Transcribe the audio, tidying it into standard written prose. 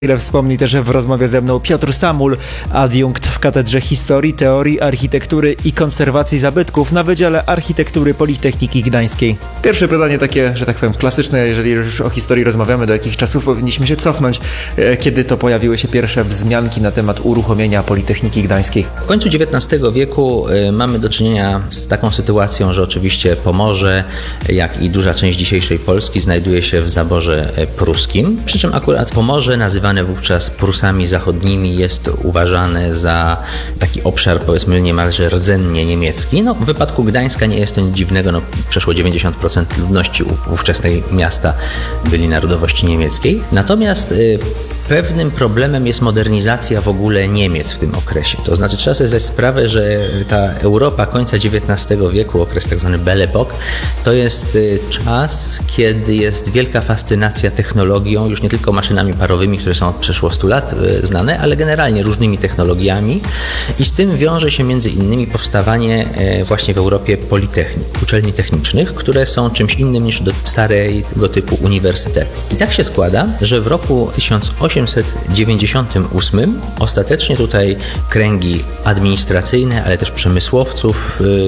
chwilę wspomni też w rozmowie ze mną Piotr Samul, adiunkt w Katedrze Historii, Teorii, Architektury i Konserwacji Zabytków na Wydziale Architektury Politechniki Gdańskiej. Pierwsze pytanie takie, że tak powiem, klasyczne, jeżeli już o historii rozmawiamy, do jakich czasów powinniśmy się cofnąć, kiedy to pojawiły się pierwsze wzmianki na temat uruchomienia Politechniki Gdańskiej? W końcu XIX wieku mamy do czynienia z taką sytuacją, że oczywiście Pomorze, jak i duża część dzisiejszej Polski znajduje się w zaborze pruskim, przy czym akurat Pomorze nazywane wówczas Prusami Zachodnimi jest uważane za taki obszar, powiedzmy, niemalże rdzennie niemiecki. No, w wypadku Gdańska nie jest to nic dziwnego, przeszło 90% ludności ówczesnej miasta byli narodowości niemieckiej. Natomiast pewnym problemem jest modernizacja w ogóle Niemiec w tym okresie. To znaczy trzeba sobie zdać sprawę, że ta Europa końca XIX wieku, okres tak zwany Belle Époque, to jest czas, kiedy jest wielka fascynacja technologią, już nie tylko maszynami parowymi, które są od przeszło 100 lat znane, ale generalnie różnymi technologiami i z tym wiąże się między innymi powstawanie właśnie w Europie politechnik, uczelni technicznych, które są czymś innym niż do starego typu uniwersytetu. I tak się składa, że w roku 1898 ostatecznie tutaj kręgi administracyjne, ale też przemysłowców